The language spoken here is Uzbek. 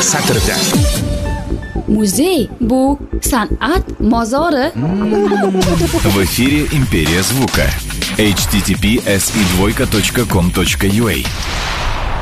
satrda. Muzey – bu san'at mozori. В эфире «Империя звука». https://com.ua